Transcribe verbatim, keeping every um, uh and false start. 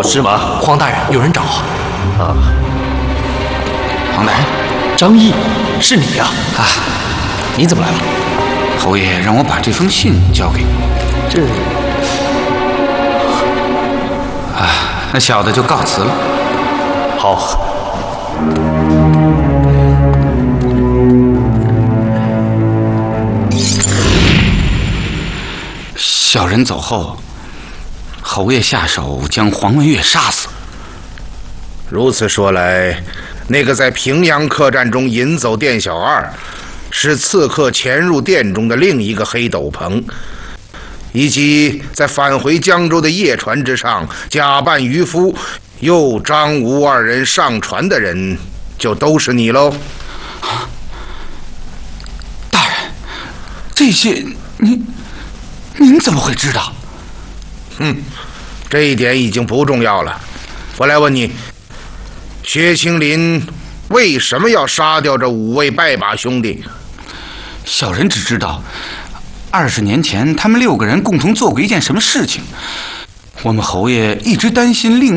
有事吗？ 黄大人，有人找。 啊， 黄大人， 张毅，是你呀！ 啊， 你怎么来了？ 侯爷让我把这封信交给你。 这…… 啊，那小的就告辞了。 好。 小人走后，侯爷下手将黄文月杀死。 如此说来，那个在平阳客栈中引走店小二，是刺客潜入店中的另一个黑斗篷，以及在返回江州的夜船之上假扮渔夫，诱张吴二人上船的人，就都是你喽。 大人，这些您您怎么会知道？ 哼，这一点已经不重要了。我来问你，薛青林为什么要杀掉这五位拜把兄弟？ 小人只知道，二十年前他们六个人共同做过一件什么事情。我们侯爷一直担心另